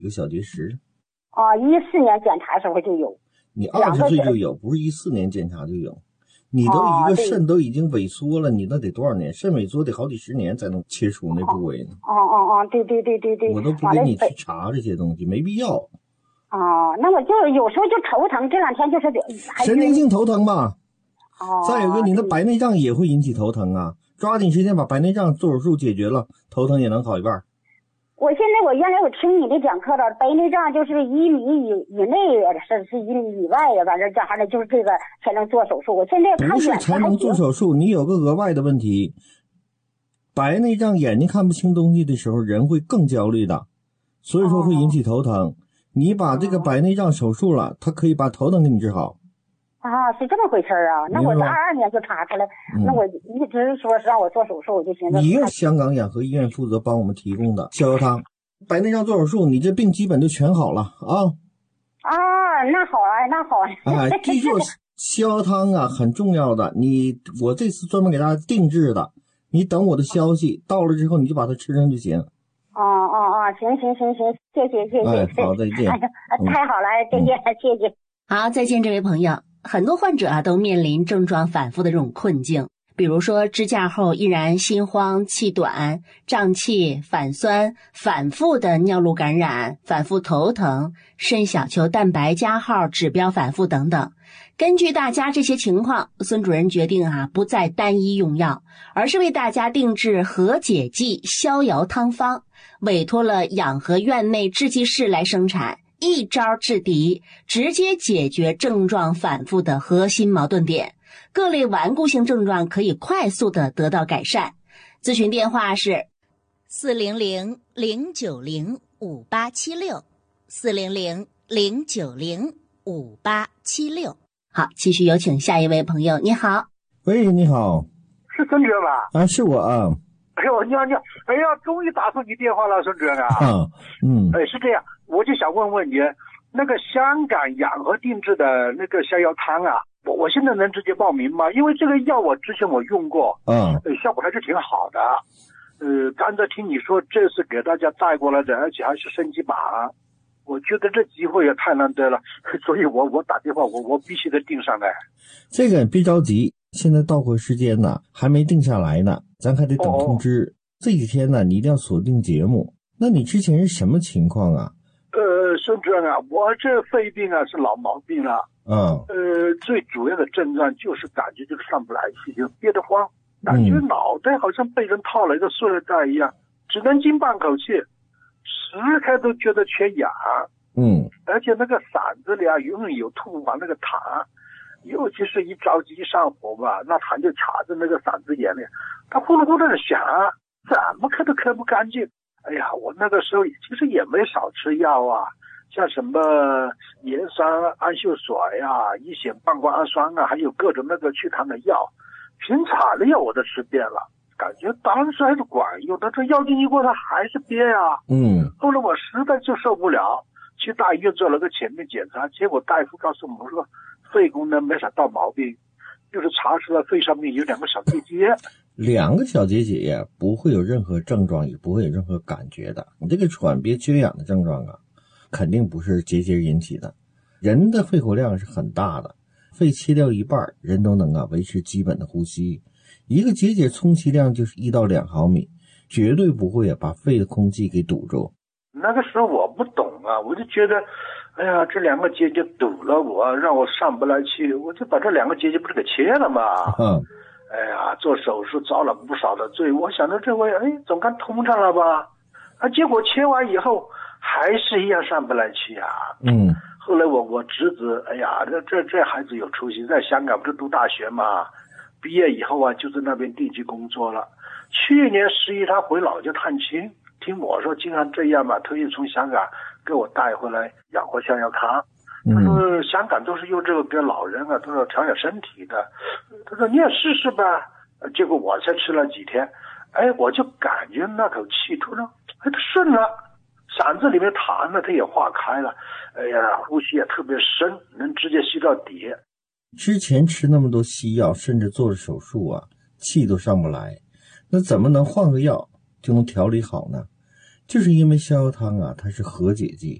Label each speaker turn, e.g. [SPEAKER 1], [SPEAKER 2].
[SPEAKER 1] 有小结石。
[SPEAKER 2] 14年检查的时候就有。
[SPEAKER 1] 你20岁就有，不是14年检查就有。你都一个肾都已经萎缩了，你那得多少年？肾萎缩得好几十年才能切除那部位呢。
[SPEAKER 2] 对。
[SPEAKER 1] 我都不给你去查这些东西，没必要。
[SPEAKER 2] 那我就有时候就头疼，这2天就是
[SPEAKER 1] 神经性头疼吧。再有个，你的白内障也会引起头疼啊。抓紧时间把白内障做手术解决了，头疼也能好一半。
[SPEAKER 2] 我原来我听你的讲课了，白内障就是1米以内，是1米以外呀，反正这还的就是这个才能做手术。我现在看
[SPEAKER 1] 不是才能做手术，你有个额外的问题。白内障眼睛看不清东西的时候，人会更焦虑的，所以说会引起头疼。你把这个白内障手术了，它可以把头疼给你治好。
[SPEAKER 2] 是这么回事啊？那我22年就查出来，那我一直说是让我做手术，我就寻思。
[SPEAKER 1] 你用香港养和医院负责帮我们提供的逍遥汤，白内障做手术，你这病基本就全好了啊。
[SPEAKER 2] 那好。
[SPEAKER 1] 记住逍遥汤啊，很重要的。我这次专门给大家定制的，你等我的消息到了之后，你就把它吃上就行。
[SPEAKER 2] 行，谢谢。
[SPEAKER 1] 好，再见。
[SPEAKER 2] 太好了，再见，谢谢。
[SPEAKER 3] 好，再见，这位朋友。很多患者啊都面临症状反复的这种困境，比如说支架后依然心慌、气短、胀气、反酸、反复的尿路感染、反复头疼、肾小球蛋白加号指标反复等等。根据大家这些情况，孙主任决定不再单一用药，而是为大家定制和解剂逍遥汤方，委托了养和院内制剂室来生产。一招制敌，直接解决症状反复的核心矛盾点，各类顽固性症状可以快速的得到改善。咨询电话是400-090-5876，400-090-5876。好，继续有请下一位朋友。你好。
[SPEAKER 1] 喂，你好。
[SPEAKER 4] 是孙主任吧？
[SPEAKER 1] 是我啊。
[SPEAKER 4] 哎呦，你好！哎呀，终于打通你电话了，孙主任啊。是这样，我就想问问你，那个香港养和定制的那个逍遥汤啊，我现在能直接报名吗？因为这个药我之前我用过，效果还是挺好的。刚才听你说这是给大家带过来的，而且还是升级版，我觉得这机会也太难得了，所以我打电话，我必须得定上来。
[SPEAKER 1] 这个别着急，现在到货时间呢还没定下来呢，咱还得等通知。这几天呢，你一定要锁定节目。那你之前是什么情况啊？
[SPEAKER 4] 孙主任啊，我这肺病啊是老毛病了。最主要的症状就是感觉就是上不来气，就憋得慌，感觉脑袋好像被人套了一个塑料袋一样，只能进半口气，时刻都觉得缺氧。而且那个嗓子里永远有吐完那个痰，尤其是一着急一上火吧，那痰就卡在那个嗓子眼里，它呼噜呼噜的响，怎么咳都咳不干净。哎呀，我那个时候其实也没少吃药啊，像什么盐酸氨溴水呀、乙酰半胱氨酸啊，还有各种那个祛痰的药，平常的药我都吃遍了，感觉当时还是管用，但这药劲一过它还是憋啊。后来我实在就受不了，去大医院做了个全面检查，结果大夫告诉我说肺功能没啥大毛病，就是查出来肺上面有2个小结节。
[SPEAKER 1] 2个小结节不会有任何症状，也不会有任何感觉的。你这个喘憋缺氧的症状啊，肯定不是结节引起的。人的肺活量是很大的，肺切掉一半，人都能维持基本的呼吸。一个结节充其量就是1到2毫米，绝对不会把肺的空气给堵住。
[SPEAKER 4] 那个时候我不懂啊，我就觉得哎呀，这2个结节堵了我，让我上不来气，我就把这2个结节不是给切了吗？哎呀，做手术遭了不少的罪，我想着这回总该通畅了吧？结果切完以后还是一样上不来气啊。后来我侄子，哎呀，这孩子有出息，在香港不是读大学嘛，毕业以后就在那边定居工作了。去年11他回老家探亲，听我说经常这样嘛，特意从香港给我带回来养活逍遥汤。他说香港都是用这个给老人都是调养身体的，他说你也试试吧。结果我才吃了几天，我就感觉那口气突然它顺了，嗓子里面痰呢它也化开了，哎呀，呼吸也特别深，能直接吸到底。
[SPEAKER 1] 之前吃那么多西药，甚至做了手术气都上不来，那怎么能换个药就能调理好呢？ 就是因为逍遥汤啊，它是和解剂，